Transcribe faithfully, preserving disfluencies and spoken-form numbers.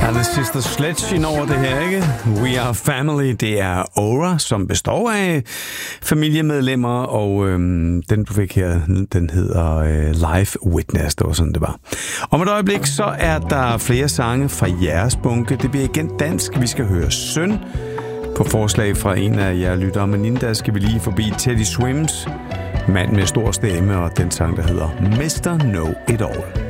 The Sister Sledge ind over det her, ikke? We Are Family, det er Aura, som består af familiemedlemmer, og øhm, den du fik her, den hedder øh, Live Witness, det var sådan det var. Om et øjeblik, så er der flere sange fra jeres bunke. Det bliver igen dansk. Vi skal høre Søn på forslag fra en af jer lyttere, men inden der skal vi lige forbi Teddy Swims, mand med stor stemme, og den sang, der hedder mister Know It All.